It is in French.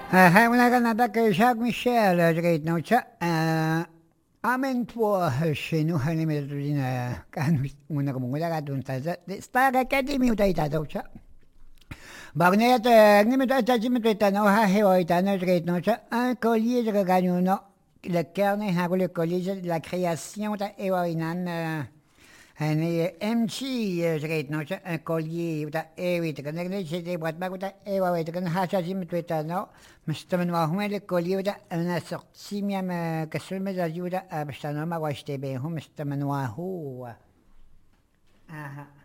Attaque Jacques Michel, je read no chat. Amène-toi chez nous, à l'immédiatement, quand on a comme on a tout ça, Star Academy ou taïta ça. Bagnet, n'importe quoi, n'importe no, ha he oitano, je read no chat. Un collier, je regarde no, le carnet, le collier de la création, ta eoinan. En MC, je reed no, un collier, uta weet kan ik niet wat maar uta weet kan hacha sim twita no, mstem no hoe le collier uta una sorti miam kasul me ajuda abstano ma washte be hum mstem no hu. Aha.